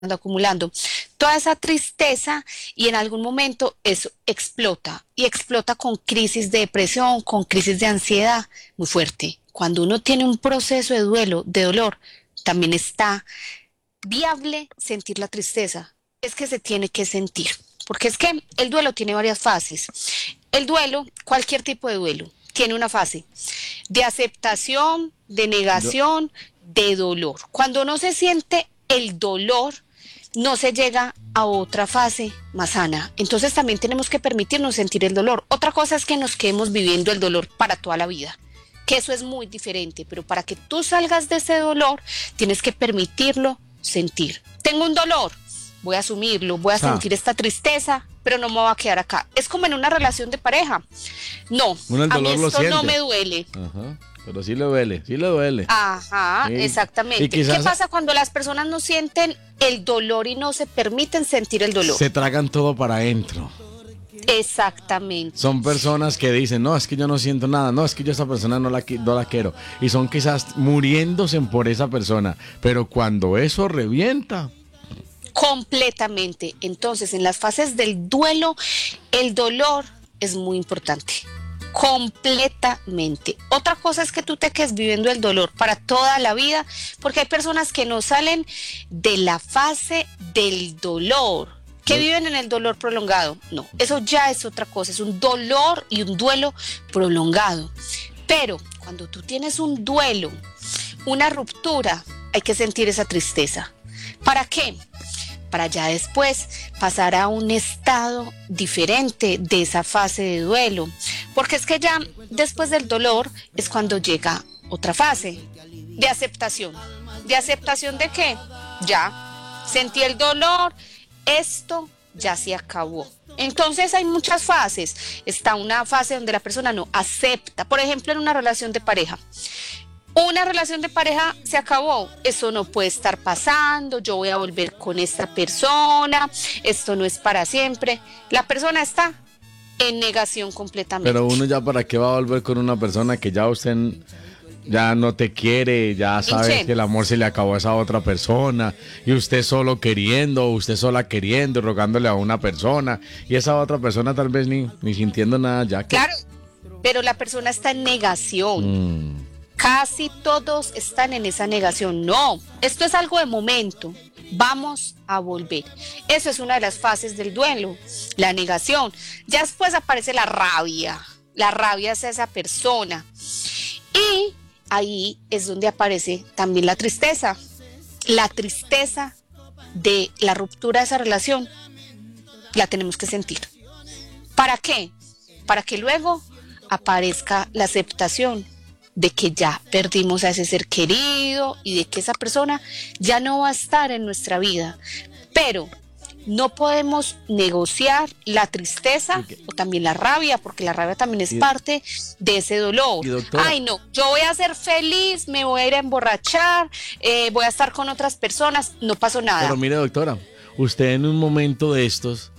acumulando toda esa tristeza y en algún momento eso explota y explota con crisis de depresión, con crisis de ansiedad muy fuerte. Cuando uno tiene un proceso de duelo, de dolor, también está viable sentir la tristeza. Es que se tiene que sentir, porque es que el duelo tiene varias fases. El duelo, cualquier tipo de duelo, tiene una fase de aceptación, de Yo, negación, de dolor. Cuando no se siente el dolor, no se llega a otra fase más sana. Entonces también tenemos que permitirnos sentir el dolor. Otra cosa es que nos quedemos viviendo el dolor para toda la vida, que eso es muy diferente, pero para que tú salgas de ese dolor, tienes que permitirlo sentir. Tengo un dolor, voy a asumirlo, voy o a sea, sentir esta tristeza, pero no me voy a quedar acá. Es como en una relación de pareja. No, uno el a mí dolor lo esto no siente. me duele. Ajá. Pero sí le duele, sí le duele. Ajá, Y exactamente. ¿Qué quizás pasa cuando las personas no sienten el dolor y no se permiten sentir el dolor? se tragan todo para adentro. Exactamente. Son personas que dicen, no, es que yo no siento nada, no, es que yo a esa persona no la quiero. Y son quizás muriéndose por esa persona. Pero cuando eso revienta, Completamente. Entonces, en las fases del duelo, el dolor es muy importante. Completamente. Otra cosa es que tú te quedes viviendo el dolor para toda la vida, porque hay personas que no salen de la fase del dolor, que yo- viven en el dolor prolongado. No, eso ya es otra cosa, es un dolor y un duelo prolongado. Pero cuando tú tienes un duelo, una ruptura, hay que sentir esa tristeza. ¿Para qué? Para ya después pasar a un estado diferente de esa fase de duelo. Porque es que ya después del dolor es cuando llega otra fase de aceptación. ¿De aceptación de qué? Ya sentí el dolor, esto ya se acabó. Entonces hay muchas fases. Está una fase donde la persona no acepta, por ejemplo, en una relación de pareja. Una relación de pareja se acabó, eso no puede estar pasando, yo voy a volver con esta persona, esto no es para siempre. La persona está en negación pero completamente. uno ya para qué va a volver con una persona que ya usted ya no te quiere, ya sabes Pinche, que el amor se le acabó a esa otra persona y usted solo queriendo, usted sola queriendo, rogándole a una persona y esa otra persona tal vez ni sintiendo nada ya que... claro, pero la persona está en negación. Mm, Casi todos están en esa negación. No, esto es algo de momento. Vamos a volver. Eso es una de las fases del duelo, la negación. Ya después aparece la rabia. La rabia hacia esa persona. Y ahí es donde aparece también la tristeza. La tristeza de la ruptura de esa relación la tenemos que sentir. ¿Para qué? Para que luego aparezca la aceptación de que ya perdimos a ese ser querido y de que esa persona ya no va a estar en nuestra vida. Pero no podemos negociar la y, tristeza que- o también la rabia, porque la rabia también es y- parte de ese dolor. y doctora, Ay, no, yo voy a ser feliz, me voy a ir a emborrachar, voy a estar con otras personas, no pasó pero nada. mire doctora, usted en un momento de estos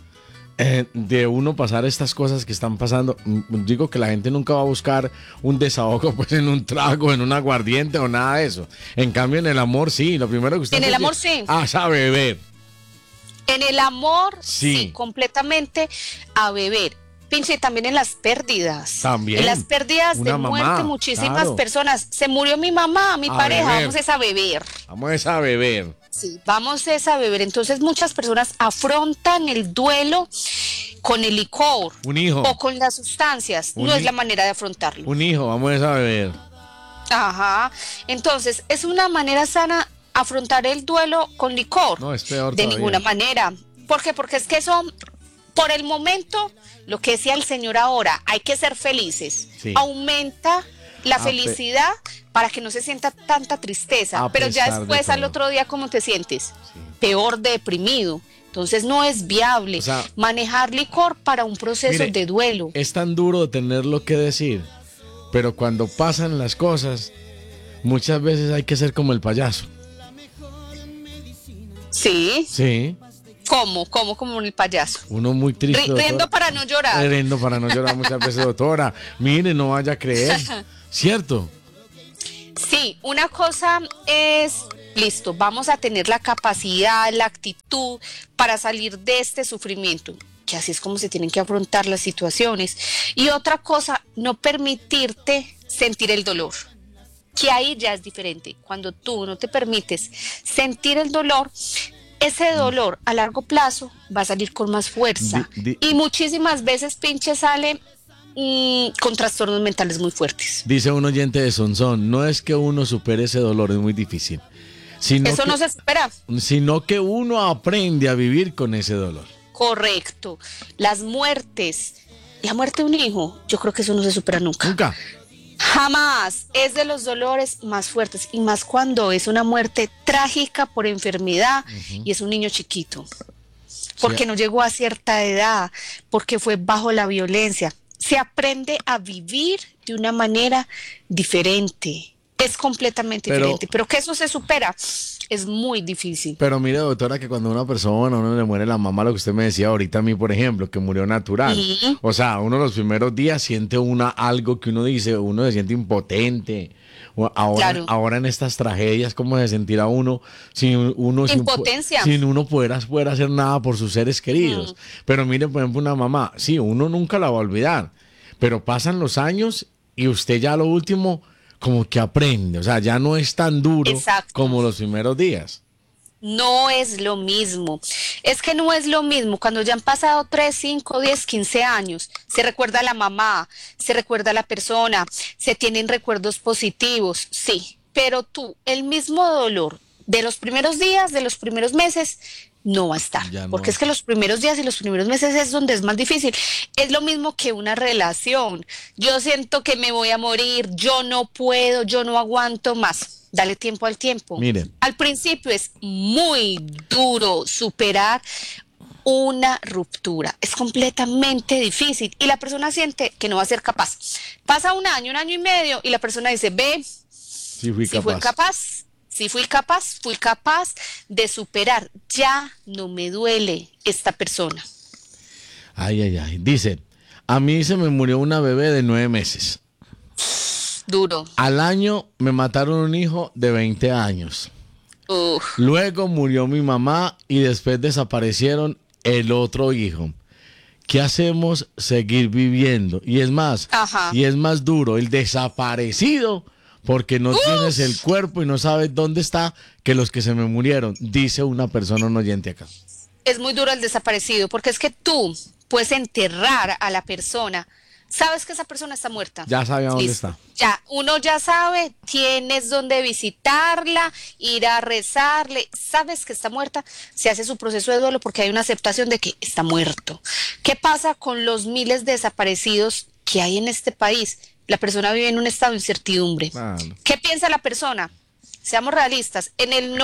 de uno pasar estas cosas que están pasando, digo que la gente nunca va a buscar un desahogo pues en un trago, en un aguardiente o nada de eso. En cambio en el amor sí, lo primero que usted En el hace amor es sí. a beber. En el amor, sí, Sí, completamente a beber. Pinche, también en las pérdidas. En las también. pérdidas de Una muerte, mamá, muchísimas claro, personas. Se murió mi mamá, mi a pareja, beber. vamos es a beber. Vamos es a beber. Sí, vamos es a beber. Entonces muchas personas afrontan el duelo con el licor Un hijo, o con las sustancias. un, No es la hi- manera de afrontarlo. un hijo, vamos es a beber. Ajá. Entonces, es una manera sana afrontar el duelo con licor. No, es peor De ninguna todavía. manera. ¿Por qué? Porque es que eso, por el momento, lo que decía el señor ahora, hay que ser felices. Sí. Aumenta la A, pe- felicidad para que no se sienta tanta tristeza. a Pero ya pesar de después, al todo. otro día, ¿cómo te sientes? Sí. Peor, deprimido. Entonces no es viable O sea, manejar licor para un proceso mire, de duelo. es tan duro tenerlo que decir, pero cuando pasan las cosas, muchas veces hay que ser como el payaso. Sí. Sí, ¿Cómo? ¿Cómo? Como el payaso. uno muy triste, Riendo doctora. para no llorar. Riendo para no llorar muchas veces, doctora. Mire, no vaya a creer. ¿Cierto? Sí, una cosa es listo, vamos a tener la capacidad, la actitud para salir de este sufrimiento. Que así es como se tienen que afrontar las situaciones. Y otra cosa, no permitirte sentir el dolor, que ahí ya es diferente. Cuando tú no te permites sentir el dolor, ese dolor a largo plazo va a salir con más fuerza. Y muchísimas veces, Pinche, sale con trastornos mentales muy fuertes. Dice un oyente de Sonsón, no es que uno supere ese dolor, es muy difícil. Eso no se espera. Sino que uno aprende a vivir con ese dolor. Correcto. Las muertes, la muerte de un hijo, yo creo que eso no se supera nunca. Nunca. Jamás. Es de los dolores más fuertes, y más cuando es una muerte trágica por enfermedad y es un niño chiquito, porque no llegó a cierta edad, porque fue bajo la violencia. Se aprende a vivir de una manera diferente. Es completamente diferente, pero que eso se supera es muy difícil. Pero mire, doctora, que cuando a uno le muere la mamá, lo que usted me decía ahorita a mí, por ejemplo, que murió natural. O sea, uno los primeros días siente algo que uno dice, uno se siente impotente. Ahora en estas tragedias, ¿cómo se sentirá uno sin uno poder hacer nada por sus seres queridos? Pero mire, por ejemplo, una mamá, sí, uno nunca la va a olvidar, pero pasan los años y usted ya lo último como que aprende, o sea, ya no es tan duro como los primeros días. No es lo mismo, es que no es lo mismo cuando ya han pasado 3, 5, 10, 15 años, se recuerda a la mamá, se recuerda a la persona, se tienen recuerdos positivos, sí, pero el mismo dolor de los primeros días, de los primeros meses, no va a estar, porque es que los primeros días y los primeros meses es donde es más difícil. Es lo mismo que una relación. Yo siento que me voy a morir, yo no puedo, yo no aguanto más. Dale tiempo al tiempo. Miren. Al principio es muy duro superar una ruptura, es completamente difícil y la persona siente que no va a ser capaz. Pasa un año y medio y la persona dice, sí fui capaz. Sí fui capaz de superar, ya no me duele esta persona. Ay. Dice, a mí se me murió una bebé de 9 meses. Duro. Al año me mataron un hijo de 20 años. Luego murió mi mamá y después desaparecieron el otro hijo. ¿Qué hacemos? Seguir viviendo. Y es más duro el desaparecido, porque no tienes el cuerpo y no sabes dónde está, que los que se me murieron, dice una persona, un oyente acá. Es muy duro el desaparecido, porque es que tú puedes enterrar a la persona, sabes que esa persona está muerta. Ya sabe a dónde está. Uno ya sabe, tienes dónde visitarla, ir a rezarle, sabes que está muerta, se hace su proceso de duelo porque hay una aceptación de que está muerto. ¿Qué pasa con los miles de desaparecidos que hay en este país? La persona vive en un estado de incertidumbre. ¿Qué piensa la persona? Seamos realistas, en el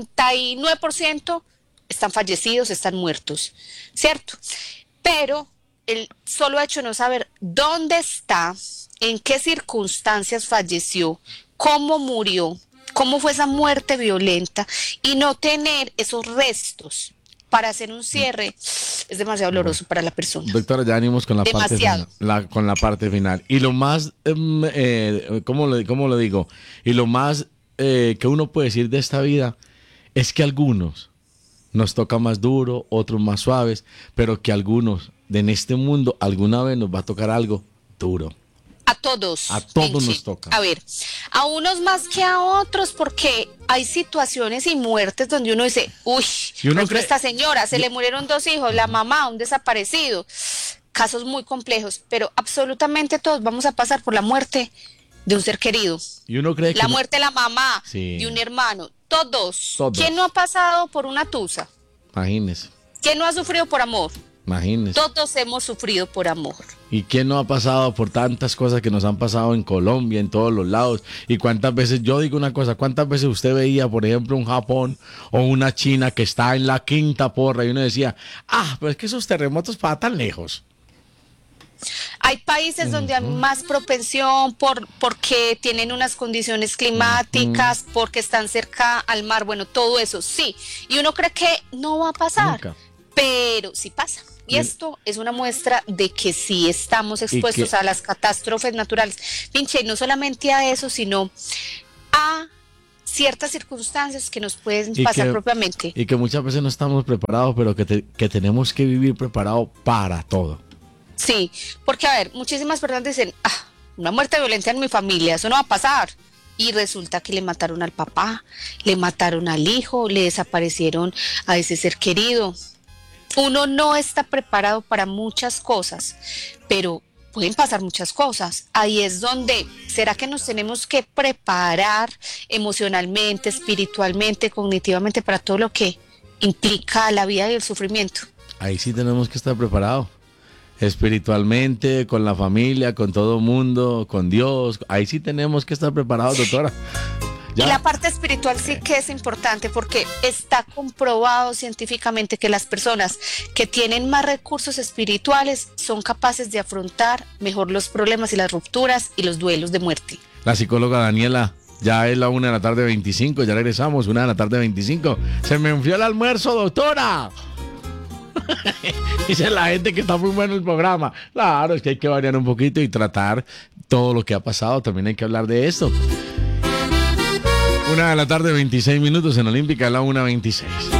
99% están fallecidos, están muertos, ¿cierto? Pero el solo hecho de no saber dónde está, en qué circunstancias falleció, cómo murió, cómo fue esa muerte violenta, y no tener esos restos para hacer un cierre, es demasiado doloroso para la persona. Doctora, ya venimos con la parte final. Y lo más, ¿cómo lo digo? Y lo más que uno puede decir de esta vida es que algunos nos toca más duro, otros más suaves, pero que algunos en este mundo alguna vez nos va a tocar algo duro. A todos nos toca. A ver, a unos más que a otros, porque hay situaciones y muertes donde uno dice, esta señora, se le murieron 2 hijos, la mamá, un desaparecido. Casos muy complejos, pero absolutamente todos vamos a pasar por la muerte de un ser querido. Y uno cree la muerte de la mamá, de un hermano, todos. ¿Quién no ha pasado por una tusa? Imagínese. ¿Quién no ha sufrido por amor? Imagínese. Todos hemos sufrido por amor. ¿Y quién no ha pasado por tantas cosas que nos han pasado en Colombia, en todos los lados? Y cuántas veces, yo digo una cosa, cuántas veces usted veía, por ejemplo, un Japón o una China que está en la quinta porra y uno decía, pero es que esos terremotos para tan lejos. Hay países donde hay más propensión porque tienen unas condiciones climáticas, porque están cerca al mar, bueno, todo eso, sí. Y uno cree que no va a pasar, nunca. Pero sí pasa. Y esto es una muestra de que sí estamos expuestos a las catástrofes naturales. Pinche, no solamente a eso, sino a ciertas circunstancias que nos pueden Y pasar que- propiamente. Y que muchas veces no estamos preparados, pero que tenemos que vivir preparados para todo. Sí, porque a ver, muchísimas personas dicen, una muerte violenta en mi familia, eso no va a pasar. Y resulta que le mataron al papá, le mataron al hijo, le desaparecieron a ese ser querido. Uno no está preparado para muchas cosas, pero pueden pasar muchas cosas. Ahí es donde, ¿será que nos tenemos que preparar emocionalmente, espiritualmente, cognitivamente para todo lo que implica la vida y el sufrimiento? Ahí sí tenemos que estar preparados. Espiritualmente, con la familia, con todo el mundo, con Dios. Ahí sí tenemos que estar preparados, doctora. Y la parte espiritual sí que es importante porque está comprobado científicamente que las personas que tienen más recursos espirituales son capaces de afrontar mejor los problemas y las rupturas y los duelos de muerte. La psicóloga Daniela, ya es la 1:25, ya regresamos, 1:25. Se me enfrió el almuerzo, doctora. Dice la gente que está muy bueno el programa. Claro, es que hay que variar un poquito y tratar todo lo que ha pasado. También hay que hablar de esto. 1:26 en Olímpica, la 1:26.